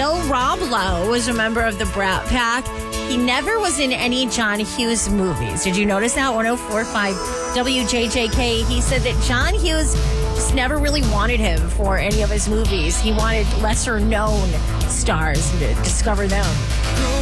Though Rob Lowe was a member of the Brat Pack, he never was in any John Hughes movies. Did you notice that? 104.5 WJJK. He said that John Hughes just never really wanted him for any of his movies. He wanted lesser known stars to discover them.